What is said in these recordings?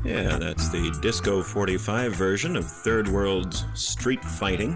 Yeah, that's the Disco 45 version of Third World's Street Fighting.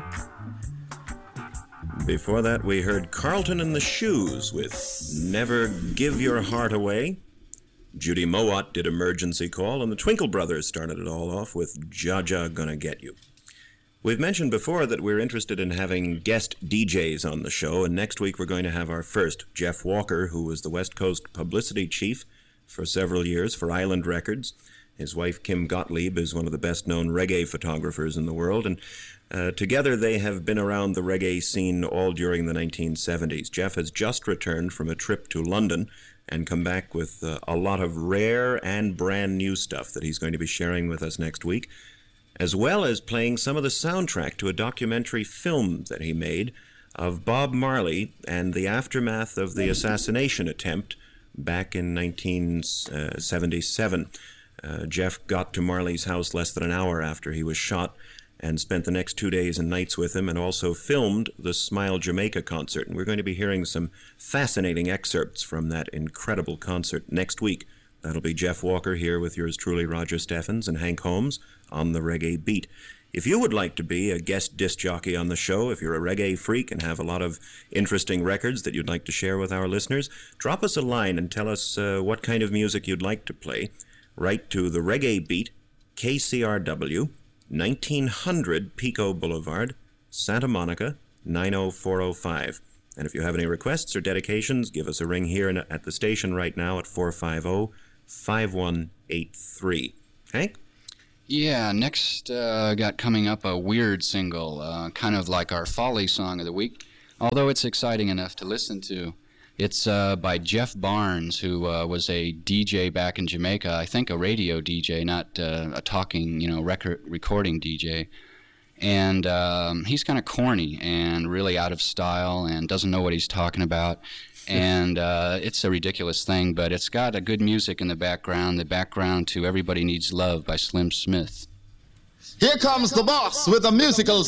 Before that, we heard Carlton and the Shoes with Never Give Your Heart Away. Judy Mowat did Emergency Call, and the Twinkle Brothers started it all off with Jaja Gonna Get You. We've mentioned before that we're interested in having guest DJs on the show, and next week we're going to have our first, Jeff Walker, who was the West Coast publicity chief for several years for Island Records. His wife, Kim Gottlieb, is one of the best-known reggae photographers in the world, and together they have been around the reggae scene all during the 1970s. Jeff has just returned from a trip to London and come back with a lot of rare and brand new stuff that he's going to be sharing with us next week, as well as playing some of the soundtrack to a documentary film that he made of Bob Marley and the aftermath of the assassination attempt back in 1977. Jeff got to Marley's house less than an hour after he was shot and spent the next 2 days and nights with him, and also filmed the Smile Jamaica concert. And we're going to be hearing some fascinating excerpts from that incredible concert next week. That'll be Jeff Walker here with yours truly, Roger Steffens, and Hank Holmes on the Reggae Beat. If you would like to be a guest disc jockey on the show, if you're a reggae freak and have a lot of interesting records that you'd like to share with our listeners, drop us a line and tell us what kind of music you'd like to play. Write to the Reggae Beat, KCRW, 1900 Pico Boulevard, Santa Monica, 90405. And if you have any requests or dedications, give us a ring here at the station right now at 450-5183. Hank? Yeah, next got coming up a weird single, kind of like our Folly song of the week, although it's exciting enough to listen to. It's by Jeff Barnes, who was a DJ back in Jamaica, I think a radio DJ, not a talking, recording DJ. And he's kind of corny and really out of style and doesn't know what he's talking about. And it's a ridiculous thing, but it's got a good music in the background to Everybody Needs Love by Slim Smith. Here comes the boss with a musical